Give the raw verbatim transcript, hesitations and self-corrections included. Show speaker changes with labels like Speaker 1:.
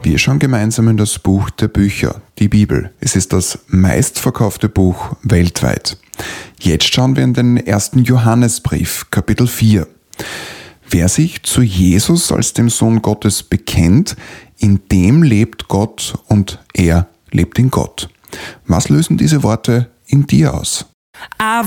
Speaker 1: Wir schauen gemeinsam in das Buch der Bücher, die Bibel. Es ist das meistverkaufte Buch weltweit. Jetzt schauen wir in den ersten Johannesbrief, Kapitel vier. Wer sich zu Jesus als dem Sohn Gottes bekennt, in dem lebt Gott und er lebt in Gott. Was lösen diese Worte in dir aus?
Speaker 2: I've